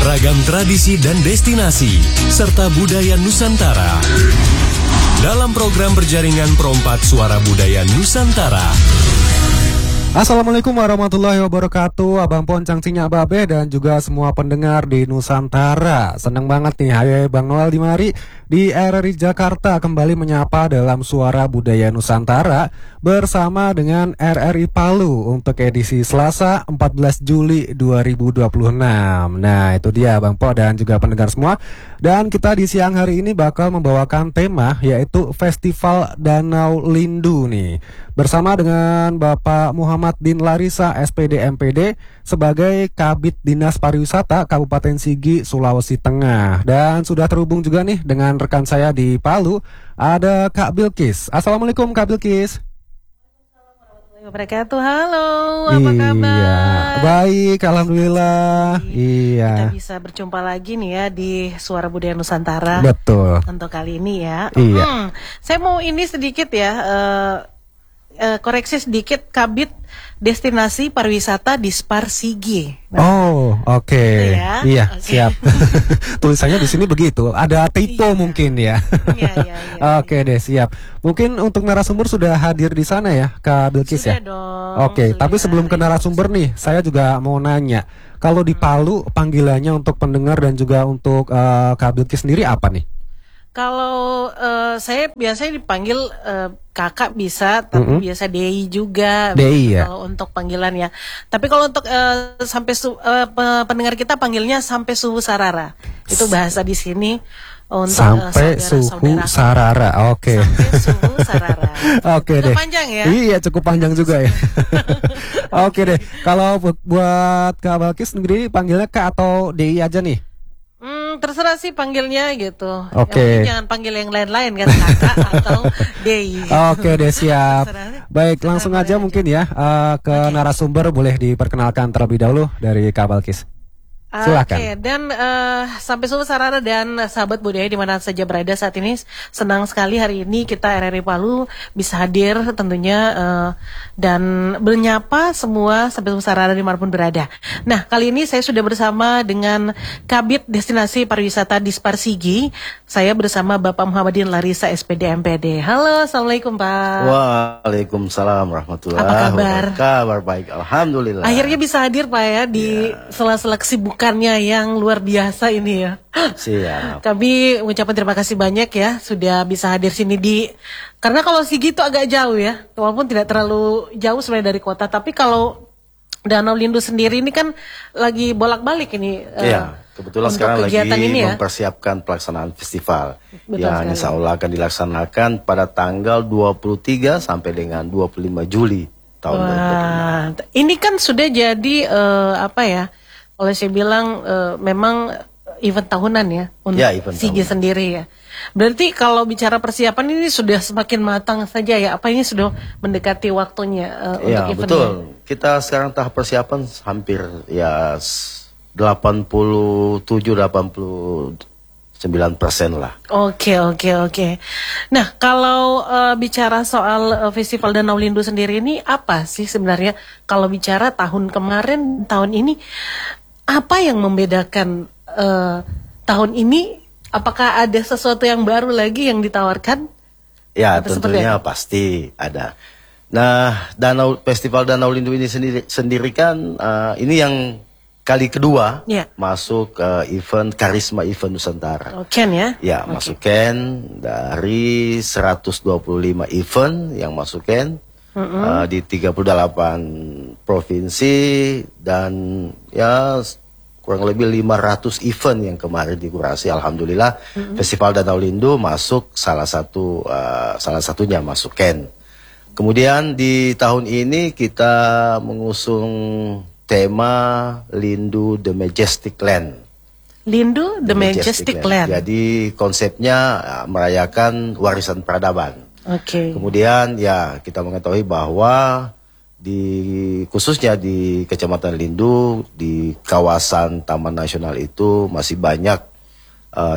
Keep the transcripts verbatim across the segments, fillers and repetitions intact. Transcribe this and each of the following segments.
Ragam tradisi dan destinasi, serta budaya Nusantara. Dalam program berjaringan Perompak Suara Budaya Nusantara. Assalamualaikum warahmatullahi wabarakatuh, Abang Poncang Cinya Babe dan juga semua pendengar di Nusantara. Senang banget nih, ayo Bang Noel Dimari di R R I Jakarta kembali menyapa dalam Suara Budaya Nusantara bersama dengan R R I Palu untuk edisi Selasa empat belas Juli dua ribu dua puluh enam. Nah itu dia Bang Po dan juga pendengar semua. Dan kita di siang hari ini bakal membawakan tema yaitu Festival Danau Lindu nih. Bersama dengan Bapak Muhammad Din Larissa S P D M P D sebagai Kabid Dinas Pariwisata Kabupaten Sigi, Sulawesi Tengah. Dan sudah terhubung juga nih dengan rekan saya di Palu, ada Kak Bilkis. Assalamualaikum Kak Bilkis. Wabarakatuh. Halo, apa iya, kabar? Baik, alhamdulillah. Iya. Kita bisa berjumpa lagi nih ya di Suara Budaya Nusantara. Betul. Untuk kali ini ya. Iya. Hmm, saya mau ini sedikit ya. Uh, Uh, koreksi sedikit, Kabid Destinasi Pariwisata Dispar Sigi. Nah, oh, oke. Okay. Ya? Iya, okay. Siap. Tulisannya di sini begitu. Ada typo iya. Mungkin ya. Iya, iya, iya, oke okay deh, siap. Mungkin untuk narasumber sudah hadir di sana ya, Kak Bilkis ya. Dong, oke, okay. Tapi sebelum ke narasumber nih, saya juga mau nanya. Kalau di Palu panggilannya untuk pendengar dan juga untuk uh, Kak Bilkis sendiri apa nih? Kalau uh, saya biasanya dipanggil uh, kakak bisa, tapi mm-hmm. biasa Dei juga. Dei ya. Kalau untuk panggilan ya. Tapi kalau untuk uh, sampai su- uh, pendengar kita panggilnya sampai suhu sarara. Itu bahasa di sini untuk sampai uh, suhu sarara. Oke. Okay. Sampai suhu sarara. Oke okay deh. Panjang ya. Iya, cukup panjang juga ya. Oke okay deh. Kalau buat Kak Bilkis sendiri panggilnya Kak atau Dei aja nih? Hmm, terserah sih panggilnya gitu. Oke. Okay. Jangan panggil yang lain-lain kan, kakak atau Dei. Gitu. Oke okay deh, siap. Baik, langsung aja, aja mungkin ya uh, ke okay. narasumber, boleh diperkenalkan terlebih dahulu dari Kak Bilkis. Silakan. Oke, okay. Dan uh, sampai suhu sarara dan sahabat budaya di mana saja berada saat ini, senang sekali hari ini kita R R I Palu bisa hadir tentunya uh, dan menyapa semua sampai suhu sarara dimanapun berada. Nah, kali ini saya sudah bersama dengan Kabid Destinasi Pariwisata Dispar Sigi. Saya bersama Bapak Muhammad Din Larissa S P D M P D. Halo, assalamualaikum Pak. Waalaikumsalam warahmatullahi wabarakatuh. Apa kabar? Kabar baik, alhamdulillah. Akhirnya bisa hadir Pak ya di ya. Sela-sela kesibukan yang luar biasa ini ya. Siap. Kami mengucapkan terima kasih banyak ya sudah bisa hadir sini di, karena kalau Sigi itu agak jauh ya, walaupun tidak terlalu jauh sebenarnya dari kota, tapi kalau Danau Lindu sendiri ini kan lagi bolak-balik ini. Iya, uh, kebetulan sekarang lagi ini mempersiapkan ya? pelaksanaan festival. Betul yang insya Allah akan dilaksanakan pada tanggal dua puluh tiga sampai dengan dua puluh lima Juli tahun dua ribu dua puluh enam. Ini kan sudah jadi uh, apa ya? Oleh saya bilang uh, memang event tahunan ya untuk ya, Sigi tahunan sendiri ya. Berarti kalau bicara persiapan ini sudah semakin matang saja ya. Apa ini sudah mendekati waktunya uh, ya, untuk eventnya? Betul. Kita sekarang tahap persiapan hampir ya delapan puluh tujuh delapan puluh sembilan persen lah. Oke oke oke. Nah kalau uh, bicara soal uh, Festival Danau Lindu sendiri ini apa sih sebenarnya? Kalau bicara tahun kemarin tahun ini, apa yang membedakan uh, tahun ini? Apakah ada sesuatu yang baru lagi yang ditawarkan? Ya, atau tentunya pasti ada. Nah, Danau Festival Danau Lindu ini sendiri, sendiri kan uh, ini yang kali kedua ya. masuk uh, event Karisma Event Nusantara. Oh, Ken ya? Ya, okay. masuk Ken dari seratus dua puluh lima event yang masuk Ken. Mm-hmm. uh, di tiga puluh delapan provinsi dan ya kurang lebih lima ratus event yang kemarin dikurasi. Alhamdulillah, mm-hmm. Festival Danau Lindu masuk salah satu uh, salah satunya masuk Ken. Kemudian di tahun ini kita mengusung tema Lindu The Majestic Land. Lindu The, The Majestic, Majestic Land. Land. Jadi konsepnya uh, merayakan warisan peradaban. Oke. Okay. Kemudian ya kita mengetahui bahwa di khususnya di Kecamatan Lindu di kawasan Taman Nasional itu masih banyak uh,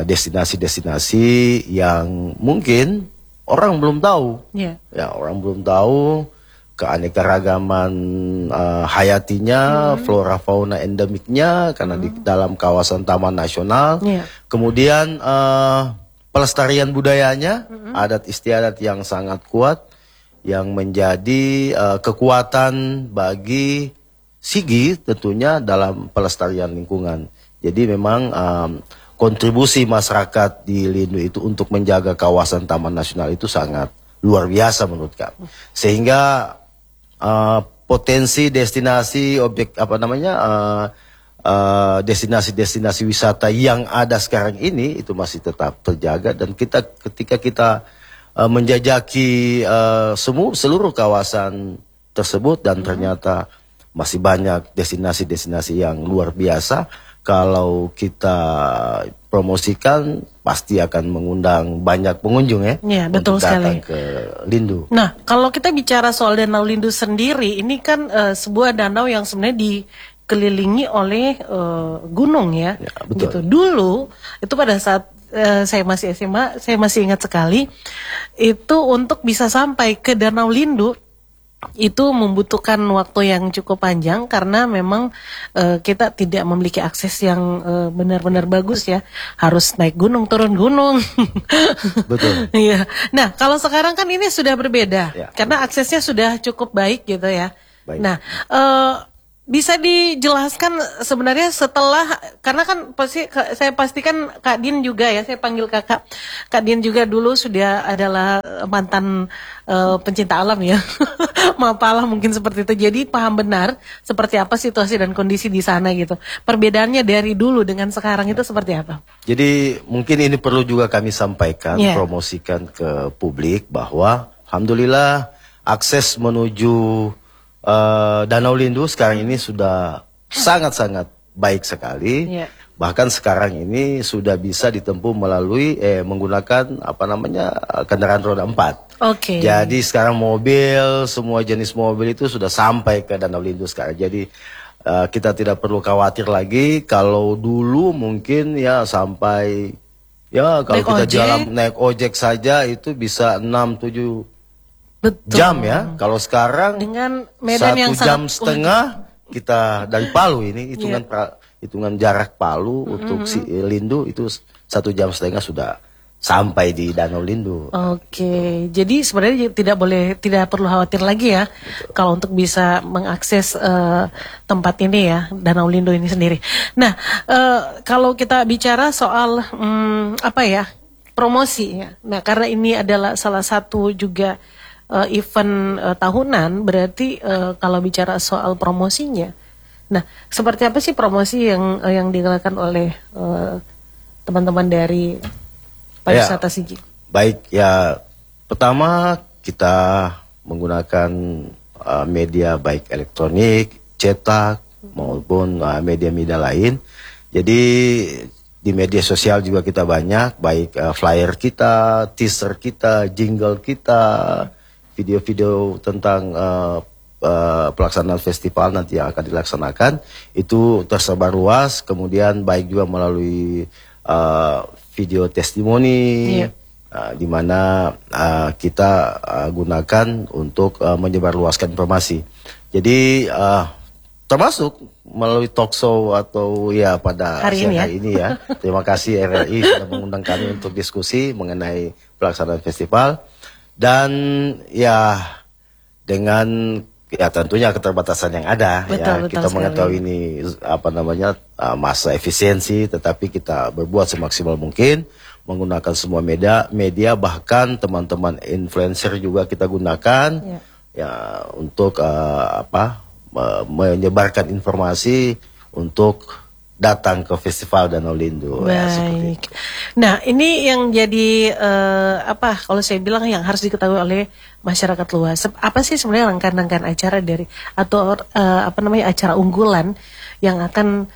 destinasi-destinasi yang mungkin orang belum tahu. Yeah. Ya, orang belum tahu keanekaragaman uh, hayatinya, hmm. flora fauna endemiknya karena hmm. di dalam kawasan taman nasional. Yeah. Kemudian uh, pelestarian budayanya, hmm. adat istiadat yang sangat kuat yang menjadi uh, kekuatan bagi Sigi tentunya dalam pelestarian lingkungan. Jadi memang um, kontribusi masyarakat di Lindu itu untuk menjaga kawasan taman nasional itu sangat luar biasa menurut kami. Sehingga Uh, potensi destinasi objek apa namanya uh, uh, destinasi-destinasi wisata yang ada sekarang ini itu masih tetap terjaga dan kita ketika kita uh, menjajaki uh, semua seluruh kawasan tersebut dan ternyata masih banyak destinasi-destinasi yang luar biasa. Kalau kita promosikan pasti akan mengundang banyak pengunjung ya. Iya, betul untuk sekali. datang ke Lindu. Nah, kalau kita bicara soal Danau Lindu sendiri, ini kan uh, sebuah danau yang sebenarnya dikelilingi oleh uh, gunung ya. Ya, betul. Gitu. Dulu itu pada saat uh, saya masih S M A, saya masih ingat sekali itu untuk bisa sampai ke Danau Lindu itu membutuhkan waktu yang cukup panjang karena memang uh, kita tidak memiliki akses yang uh, benar-benar bagus ya, harus naik gunung turun gunung. Betul. Iya. Nah kalau sekarang kan ini sudah berbeda ya, karena betul. aksesnya sudah cukup baik gitu ya. Baik. Nah uh, bisa dijelaskan sebenarnya setelah, karena kan pasti saya pastikan Kak Din juga ya, saya panggil kakak, Kak Din juga dulu sudah adalah mantan uh, pencinta alam ya, mapalah mungkin seperti itu, jadi paham benar seperti apa situasi dan kondisi di sana gitu. Perbedaannya dari dulu dengan sekarang itu seperti apa? Jadi mungkin ini perlu juga kami sampaikan, yeah. promosikan ke publik bahwa alhamdulillah akses menuju Uh, Danau Lindu sekarang ini sudah sangat-sangat baik sekali. Yeah. Bahkan sekarang ini sudah bisa ditempuh melalui eh, menggunakan apa namanya kendaraan roda empat. Oke. Okay. Jadi sekarang mobil, semua jenis mobil itu sudah sampai ke Danau Lindu sekarang. Jadi uh, kita tidak perlu khawatir lagi. Kalau dulu mungkin ya sampai ya kalau naik kita ojek. jalan naik ojek saja itu bisa enam tujuh Betul. jam ya. Kalau sekarang dengan medan satu yang jam sangat... setengah kita dari Palu ini hitungan yeah. pra, hitungan jarak Palu mm-hmm. untuk si Lindu itu satu jam setengah sudah sampai di Danau Lindu. Oke, okay. Jadi sebenarnya tidak boleh, tidak perlu khawatir lagi ya. Betul. Kalau untuk bisa mengakses uh, tempat ini ya, Danau Lindu ini sendiri. Nah, uh, kalau kita bicara soal um, apa ya, promosi ya. Nah, karena ini adalah salah satu juga Uh, event uh, tahunan, berarti uh, kalau bicara soal promosinya, nah seperti apa sih promosi yang uh, yang dilakukan oleh uh, teman-teman dari pariwisata ya, Sigi? Baik ya, pertama kita menggunakan uh, media baik elektronik, cetak maupun uh, media-media lain. Jadi di media sosial juga kita banyak, baik uh, flyer kita, teaser kita, jingle kita, video-video tentang uh, uh, pelaksanaan festival nanti yang akan dilaksanakan itu tersebar luas. Kemudian baik juga melalui uh, video testimoni, yeah. uh, di mana uh, kita uh, gunakan untuk uh, menyebarluaskan informasi. Jadi uh, termasuk melalui talk show atau ya pada hari ini ya. hari ini ya. Terima kasih R R I sudah mengundang kami untuk diskusi mengenai pelaksanaan festival. Dan ya dengan ya tentunya keterbatasan yang ada, betul, ya betul kita sekali. Mengetahui ini apa namanya uh, masa efisiensi, tetapi kita berbuat semaksimal mungkin menggunakan semua media, media bahkan teman-teman influencer juga kita gunakan ya, ya untuk uh, apa uh, menyebarkan informasi untuk datang ke Festival Danau Lindu. Baik. Ya, seperti itu. Nah, ini yang jadi uh, apa? Kalau saya bilang yang harus diketahui oleh masyarakat luas. Apa sih sebenarnya rangkaian-rangkaian acara dari atau uh, apa namanya acara unggulan yang akan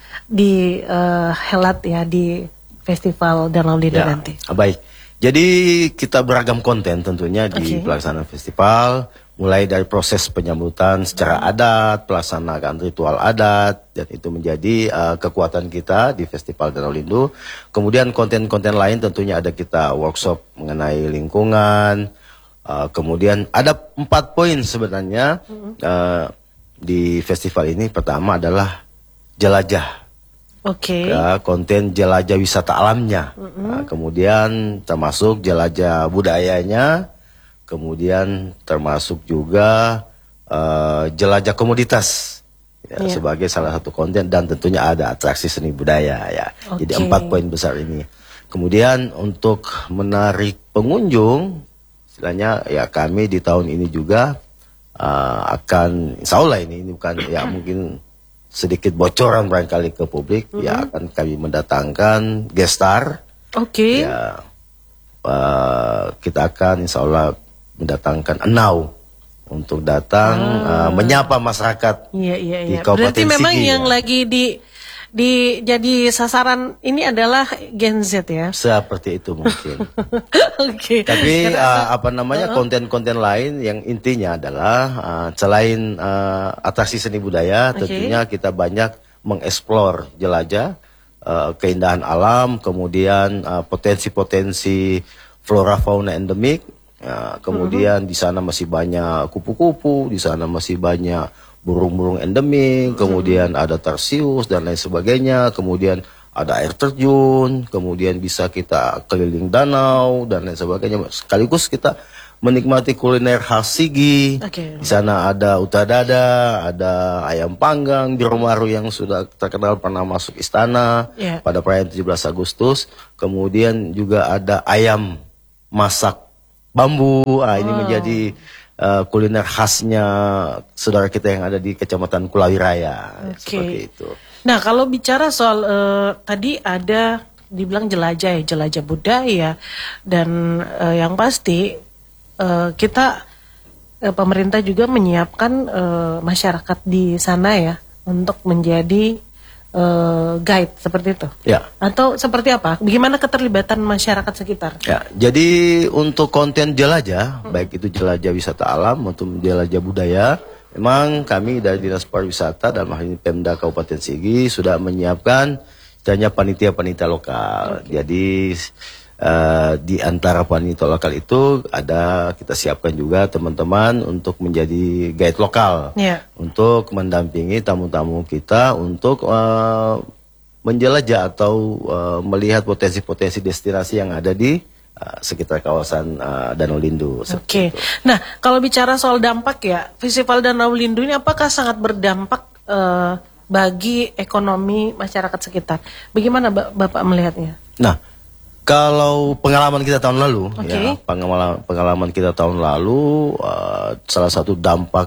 dihelat uh, ya di Festival Danau Lindu ya, nanti? Baik. Jadi kita beragam konten tentunya di okay. pelaksanaan festival. Mulai dari proses penyambutan secara adat, pelaksanaan ritual adat, dan itu menjadi uh, kekuatan kita di Festival Danau Lindu. Kemudian konten-konten lain tentunya ada kita workshop mengenai lingkungan, Uh, kemudian ada empat poin sebenarnya uh, di festival ini. Pertama adalah jelajah, Oke. ya, konten jelajah wisata alamnya. Nah, kemudian termasuk jelajah budayanya, kemudian termasuk juga uh, jelajah komoditas. Ya, Iya. sebagai salah satu konten, dan tentunya ada atraksi seni budaya ya. Jadi Oke. empat poin besar ini. Kemudian untuk menarik pengunjung, istilahnya ya kami di tahun ini juga uh, akan, insya Allah ini, ini bukan ya mungkin sedikit bocoran barangkali ke publik, ya akan kami mendatangkan guest star. Oke. Ya, uh, kita akan insya Allah mendatangkan Enau untuk datang uh, menyapa masyarakat Iya iya di iya. Kabupaten Berarti memang Sigi, yang ya. lagi di di jadi sasaran ini adalah Gen Z ya. Seperti itu mungkin. Oke. Tapi Karena- uh, apa namanya konten-konten lain yang intinya adalah uh, selain uh, atraksi seni budaya, Oke. tentunya kita banyak mengeksplor, jelajah uh, keindahan alam, kemudian uh, potensi-potensi flora fauna endemik. Ya, kemudian di sana masih banyak kupu-kupu, di sana masih banyak burung-burung endemik, kemudian ada tarsius dan lain sebagainya, kemudian ada air terjun, kemudian bisa kita keliling danau dan lain sebagainya. Sekaligus kita menikmati kuliner khas Sigi. Oke. Di sana ada utadada, ada ayam panggang di Romaru yang sudah terkenal pernah masuk istana Iya. pada perayaan tujuh belas Agustus. Kemudian juga ada ayam masak bambu. Ah, ini menjadi uh, kuliner khasnya saudara kita yang ada di Kecamatan Kulawi Raya. Oke. Seperti itu. Nah, kalau bicara soal eh, tadi ada dibilang jelajah ya, jelajah budaya, dan eh, yang pasti eh, kita eh, pemerintah juga menyiapkan eh, masyarakat di sana ya untuk menjadi eh, guide seperti itu. Ya. Atau seperti apa? Bagaimana keterlibatan masyarakat sekitar? Ya, jadi untuk konten jelajah, baik itu jelajah wisata alam maupun jelajah budaya, memang kami dari Dinas Pariwisata dan hal ini Pemda Kabupaten Sigi sudah menyiapkan istilahnya panitia-panitia lokal. Jadi eh, di antara panitia lokal itu ada kita siapkan juga teman-teman untuk menjadi guide lokal, Ya. untuk mendampingi tamu-tamu kita untuk eh, menjelajah atau uh, melihat potensi-potensi destinasi yang ada di uh, sekitar kawasan uh, Danau Lindu. Oke. Nah, kalau bicara soal dampak ya, Festival Danau Lindu ini apakah sangat berdampak eh, bagi ekonomi masyarakat sekitar? Bagaimana Ba- Bapak melihatnya? Nah, kalau pengalaman kita tahun lalu, Oke. ya pengalaman pengalaman kita tahun lalu, uh, salah satu dampak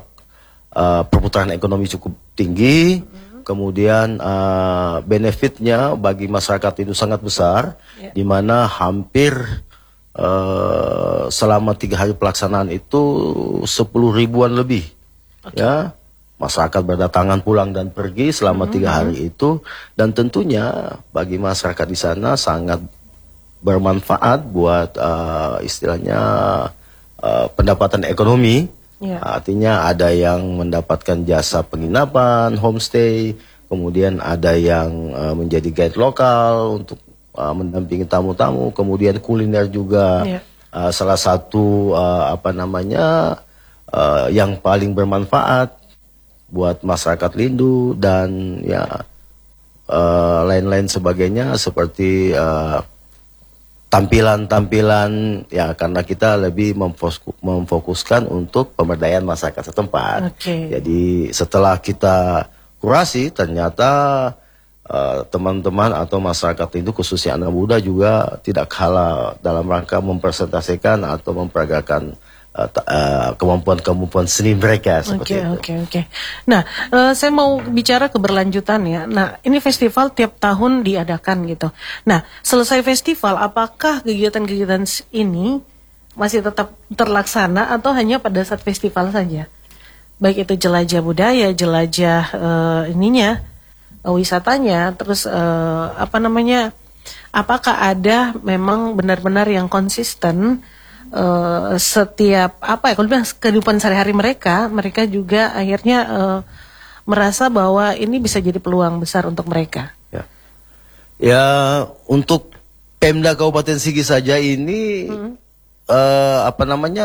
uh, perputaran ekonomi cukup tinggi. Kemudian uh, benefitnya bagi masyarakat itu sangat besar, Ya. di mana hampir uh, selama tiga hari pelaksanaan itu sepuluh ribuan lebih, ya masyarakat berdatangan pulang dan pergi selama tiga hari itu, dan tentunya bagi masyarakat di sana sangat bermanfaat buat uh, istilahnya uh, pendapatan ekonomi. Ya. Artinya ada yang mendapatkan jasa penginapan, homestay, kemudian ada yang uh, menjadi guide lokal untuk uh, mendampingi tamu-tamu, kemudian kuliner juga. Ya. Uh, salah satu uh, apa namanya uh, yang paling bermanfaat buat masyarakat Lindu, dan ya uh, lain-lain sebagainya seperti uh, tampilan-tampilan ya, karena kita lebih memfosku- memfokuskan untuk pemberdayaan masyarakat setempat. Oke. Jadi setelah kita kurasi, ternyata uh, teman-teman atau masyarakat itu khususnya anak muda juga tidak kalah dalam rangka mempresentasikan atau memperagakan uh, ta- uh, kemampuan-kemampuan seni mereka seperti Oke itu. oke oke. Nah, eh, saya mau bicara keberlanjutan ya. Nah, ini festival tiap tahun diadakan gitu. Nah, selesai festival, apakah kegiatan-kegiatan s- ini masih tetap terlaksana atau hanya pada saat festival saja? Baik itu jelajah budaya, jelajah eh, ininya, eh, wisatanya, terus eh, apa namanya? Apakah ada memang benar-benar yang konsisten? Uh, setiap apa ya kalau bilang kehidupan sehari-hari mereka, mereka juga akhirnya uh, merasa bahwa ini bisa jadi peluang besar untuk mereka. Ya, ya untuk Pemda Kabupaten Sigi saja ini eh, apa namanya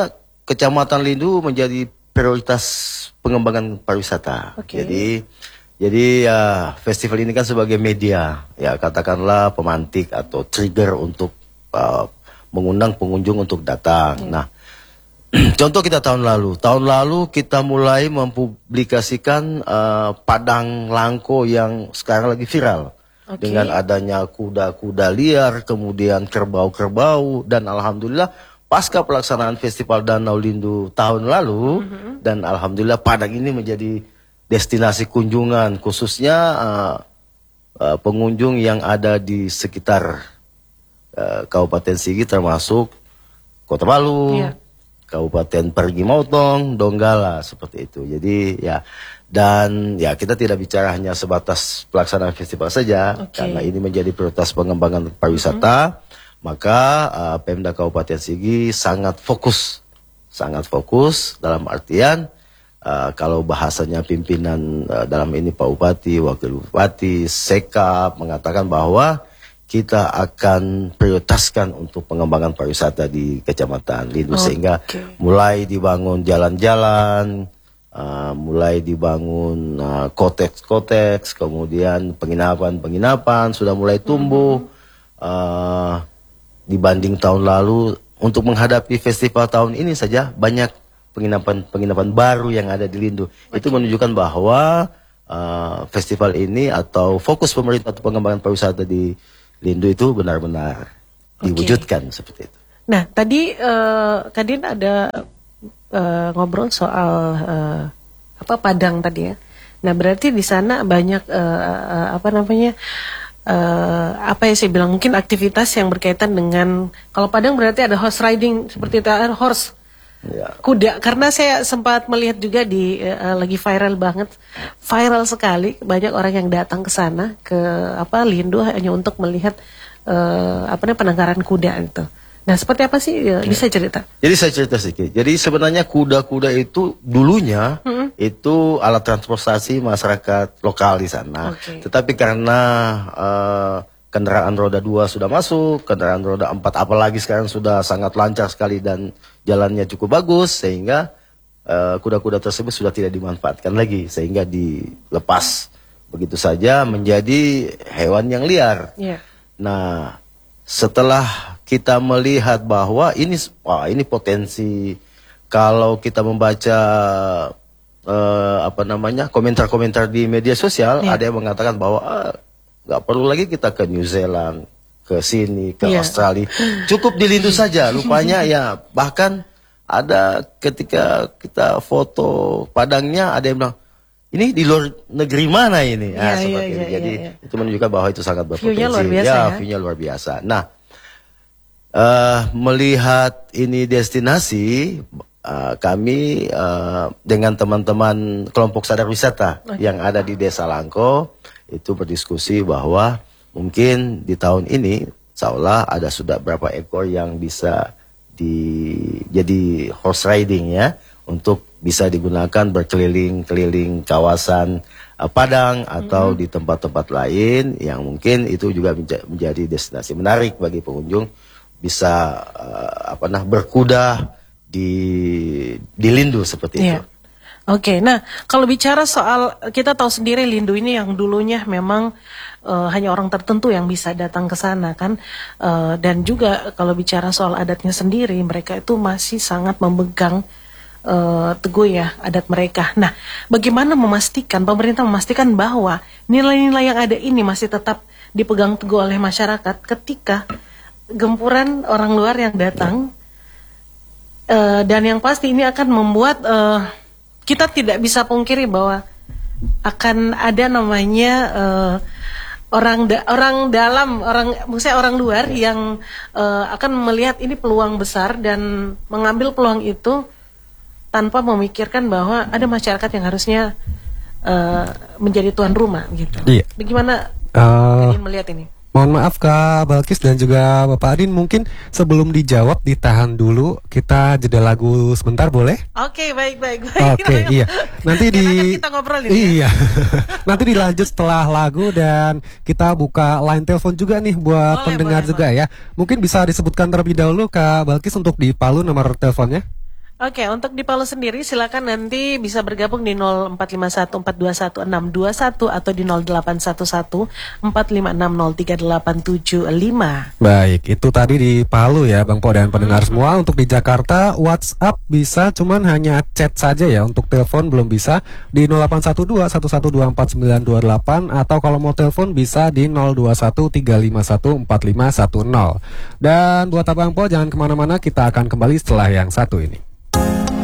Kecamatan Lindu menjadi prioritas pengembangan pariwisata. Oke. Jadi jadi ya festival ini kan sebagai media, ya katakanlah pemantik atau trigger untuk uh, mengundang pengunjung untuk datang. Hmm. Nah, contoh kita tahun lalu, tahun lalu kita mulai mempublikasikan uh, padang langko yang sekarang lagi viral. Oke. Dengan adanya kuda-kuda liar, kemudian kerbau-kerbau, dan alhamdulillah pasca pelaksanaan Festival Danau Lindu tahun lalu, mm-hmm. dan alhamdulillah Padang ini menjadi destinasi kunjungan, khususnya uh, uh, pengunjung yang ada di sekitar uh, Kabupaten Sigi, termasuk Kota Palu, yeah. Kabupaten Perigi Mautong, Donggala, seperti itu. Jadi ya, dan ya kita tidak bicara hanya sebatas pelaksanaan festival saja, okay. karena ini menjadi prioritas pengembangan pariwisata, mm-hmm. maka uh, Pemda Kabupaten Sigi sangat fokus, sangat fokus dalam artian uh, kalau bahasanya pimpinan uh, dalam ini Pak Bupati, Wakil Bupati, Sekap mengatakan bahwa kita akan prioritaskan untuk pengembangan pariwisata di Kecamatan Lindu, okay. sehingga mulai dibangun jalan-jalan, uh, mulai dibangun uh, koteks-koteks, kemudian penginapan-penginapan sudah mulai tumbuh. Mm-hmm. uh, dibanding tahun lalu, untuk menghadapi festival tahun ini saja banyak penginapan-penginapan baru yang ada di Lindu. Okay. Itu menunjukkan bahwa uh, festival ini atau fokus pemerintah untuk pengembangan pariwisata di Lindu itu benar-benar okay. diwujudkan seperti itu. Nah, tadi uh, Kadin ada uh, ngobrol soal uh, apa Padang tadi ya. Nah, berarti di sana banyak uh, uh, apa namanya uh, apa ya saya bilang mungkin aktivitas yang berkaitan dengan, kalau Padang berarti ada horse riding seperti itu, ada horse ya. Kuda, karena saya sempat melihat juga di uh, lagi viral banget, viral sekali, banyak orang yang datang ke sana ke apa Lindu hanya untuk melihat uh, apa namanya penangkaran kuda itu. Nah, seperti apa sih uh, bisa cerita? Jadi saya cerita sedikit. Jadi sebenarnya kuda-kuda itu dulunya hmm. itu alat transportasi masyarakat lokal di sana. Okay. Tetapi karena uh, kendaraan roda dua sudah masuk, kendaraan roda empat apalagi sekarang sudah sangat lancar sekali dan jalannya cukup bagus, sehingga uh, kuda-kuda tersebut sudah tidak dimanfaatkan lagi, sehingga dilepas begitu saja menjadi hewan yang liar. Yeah. Nah, setelah kita melihat bahwa ini, wah ini potensi, kalau kita membaca uh, apa namanya komentar-komentar di media sosial, yeah. ada yang mengatakan bahwa ah, nggak perlu lagi kita ke New Zealand, ke sini, ke yeah. Australia. Cukup di Lindu saja. Rupanya ya, bahkan ada ketika kita foto padangnya, ada yang bilang, ini di luar negeri mana ini? Yeah, nah, seperti yeah, ini. yeah, Jadi yeah, yeah. itu menunjukkan bahwa itu sangat berpotensi. View-nya luar biasa, ya, ya? view-nya luar biasa. Nah, uh, melihat ini destinasi, uh, kami uh, dengan teman-teman kelompok sadar wisata okay. yang ada di Desa Langko, itu berdiskusi bahwa mungkin di tahun ini seolah ada sudah berapa ekor yang bisa di jadi horse riding ya, untuk bisa digunakan berkeliling-keliling kawasan uh, Padang atau mm-hmm. di tempat-tempat lain yang mungkin itu juga menja- menjadi destinasi menarik bagi pengunjung, bisa uh, apa nah berkuda di di Lindu seperti yeah. itu. Oke, nah kalau bicara soal, kita tahu sendiri Lindu ini yang dulunya memang uh, hanya orang tertentu yang bisa datang ke sana kan, uh, dan juga kalau bicara soal adatnya sendiri, mereka itu masih sangat memegang uh, teguh ya adat mereka. Nah, bagaimana memastikan, pemerintah memastikan bahwa nilai-nilai yang ada ini masih tetap dipegang teguh oleh masyarakat ketika gempuran orang luar yang datang, uh, dan yang pasti ini akan membuat uh, kita tidak bisa pungkiri bahwa akan ada namanya uh, orang da- orang dalam, orang maksudnya orang luar yang uh, akan melihat ini peluang besar dan mengambil peluang itu tanpa memikirkan bahwa ada masyarakat yang harusnya uh, menjadi tuan rumah gitu. Iya. Bagaimana uh, kalian melihat ini? Mohon maaf Kak Balkis dan juga Bapak Adin, mungkin sebelum dijawab ditahan dulu, kita jeda lagu sebentar boleh? Oke, baik baik baik. Oke, iya. Nanti di kita ngobrolin iya. ya. Nanti dilanjut setelah lagu dan kita buka line telepon juga nih buat boleh, pendengar boleh, juga boleh. ya. Mungkin bisa disebutkan terlebih dahulu Kak Balkis untuk di Palu nomor teleponnya. Oke, untuk di Palu sendiri silakan nanti bisa bergabung di nol empat lima satu empat dua satu enam dua satu atau di nol delapan satu satu empat lima enam nol tiga delapan tujuh lima. Baik, itu tadi di Palu ya Bang Po dan pendengar semua. Untuk di Jakarta WhatsApp bisa, cuman hanya chat saja ya. Untuk telepon belum bisa di nol delapan satu dua satu satu dua empat sembilan dua delapan, atau kalau mau telepon bisa di nol dua satu tiga lima satu empat lima satu nol. Dan buat Abang Po jangan kemana-mana, kita akan kembali setelah yang satu ini.